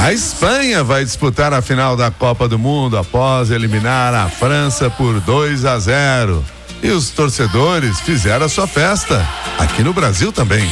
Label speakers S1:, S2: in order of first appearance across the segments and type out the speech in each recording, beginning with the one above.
S1: A Espanha vai disputar a final da Copa do Mundo após eliminar a França por 2-0. E os torcedores fizeram a sua festa. Aqui no Brasil também.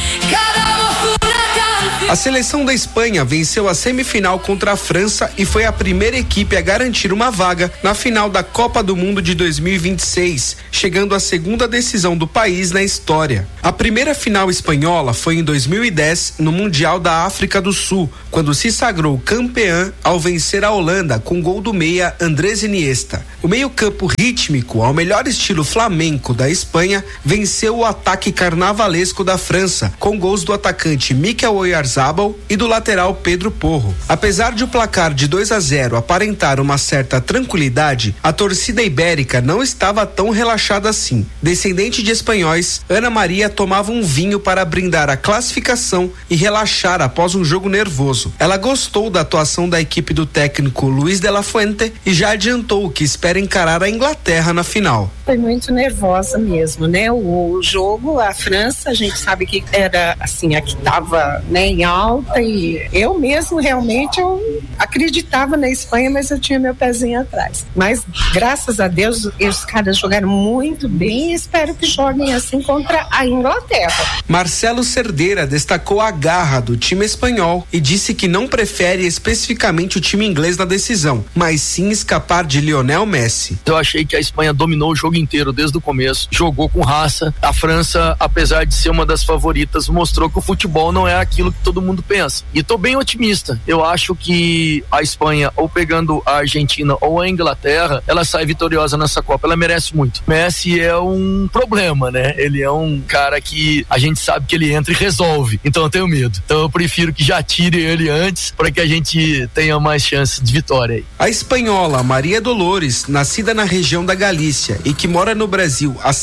S2: A seleção da Espanha venceu a semifinal contra a França e foi a primeira equipe a garantir uma vaga na final da Copa do Mundo de 2026, chegando à segunda decisão do país na história. A primeira final espanhola foi em 2010, no Mundial da África do Sul, quando se sagrou campeã ao vencer a Holanda com gol do meia Andrés Iniesta. O meio-campo rítmico, ao melhor estilo flamenco da Espanha, venceu o ataque carnavalesco da França, com gols do atacante Mikel Oyarzabal e do lateral Pedro Porro. Apesar de o placar de 2-0 aparentar uma certa tranquilidade, a torcida ibérica não estava tão relaxada assim. Descendente de espanhóis, Ana Maria tomava um vinho para brindar a classificação e relaxar após um jogo nervoso. Ela gostou da atuação da equipe do técnico Luis de la Fuente e já adiantou que espera encarar a Inglaterra na final.
S3: Foi muito nervosa mesmo, né? O jogo, a França, a gente sabe que era assim, a que estava, né, em alta, e eu mesmo realmente eu acreditava na Espanha, mas eu tinha meu pezinho atrás. Mas graças a Deus os caras jogaram muito bem e espero que joguem assim contra a Inglaterra.
S2: Marcelo Cerdeira destacou a garra do time espanhol e disse que não prefere especificamente o time inglês na decisão, mas sim escapar de Lionel Messi.
S4: Eu achei que a Espanha dominou o jogo inteiro desde o começo, jogou com raça. A França, apesar de ser uma das favoritas, mostrou que o futebol não é aquilo que todo mundo pensa. E tô bem otimista. Eu acho que a Espanha, ou pegando a Argentina ou a Inglaterra, ela sai vitoriosa nessa Copa. Ela merece muito. Messi é um problema, né? Ele é um cara que a gente sabe que ele entra e resolve. Então eu tenho medo. Então eu prefiro que já tire ele antes para que a gente tenha mais chances de vitória aí.
S2: A espanhola Maria Dolores, nascida na região da Galícia e que mora no Brasil há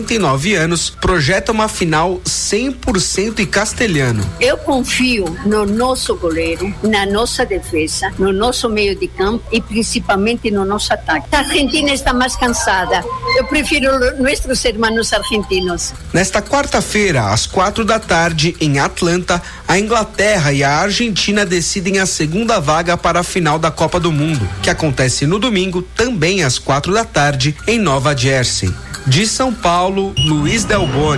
S2: 69 anos, projeta uma final 100% em castelhano.
S5: Eu confio no nosso goleiro, na nossa defesa, no nosso meio de campo e principalmente no nosso ataque. A Argentina está mais cansada. Eu prefiro nossos irmãos argentinos.
S2: Nesta quarta-feira, às 4h, em Atlanta, a Inglaterra e a Argentina decidem a segunda vaga para a final da Copa do Mundo, que acontece no domingo, também às 4h, em Nova Jersey. De São Paulo, Luiz Del Boni.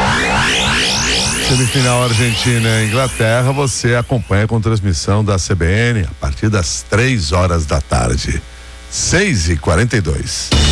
S1: Semifinal Argentina e Inglaterra, você acompanha com transmissão da CBN a partir das 3h. 6h42.